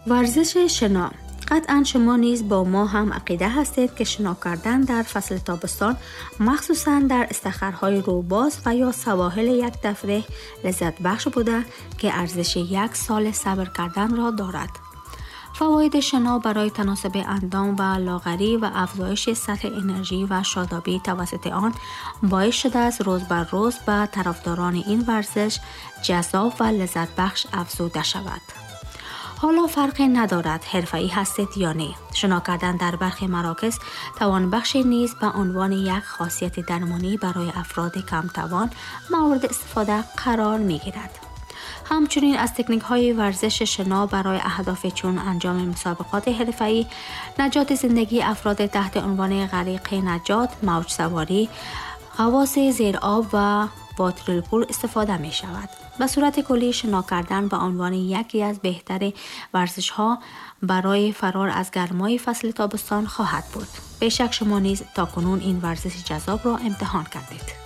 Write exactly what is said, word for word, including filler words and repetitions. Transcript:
ورزش شنا. قطعا شما نیز با ما هم عقیده هستید که شنا کردن در فصل تابستان مخصوصا در استخرهای روباز و یا سواحل یک تفریح لذت بخش بوده که ارزش یک سال صبر کردن را دارد. فواید شنا برای تناسب اندام و لاغری و افزایش سطح انرژی و شادابی توسط آن باعث شده است روز بر روز به طرفداران این ورزش جذاب و لذت بخش افزوده شود. حالا فرقی ندارد حرفه‌ای هستید یا نه. شنا کردن در برخی مراکز توانبخش نیز به عنوان یک خاصیت درمانی برای افراد کم توان مورد استفاده قرار می گیرد. همچنین از تکنیک های ورزش شنا برای اهداف چون انجام مسابقات حرفه‌ای، نجات زندگی افراد تحت عنوان غریق نجات، موج سواری، غواص زیر آب و واترپول استفاده می شود. به صورت کلی شنا کردن به عنوان یکی از بهترین ورزش ها برای فرار از گرمای فصل تابستان خواهد بود. به شک شما نیز تاکنون این ورزش جذاب را امتحان کردید.